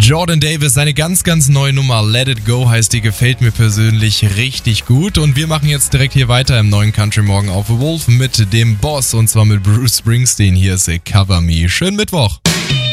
Jordan Davis, seine ganz, ganz neue Nummer Let It Go heißt die, gefällt mir persönlich richtig gut. Und wir machen jetzt direkt hier weiter im neuen Country Morgen auf The Wolf mit dem Boss und zwar mit Bruce Springsteen. Hier ist Cover Me. Schönen Mittwoch.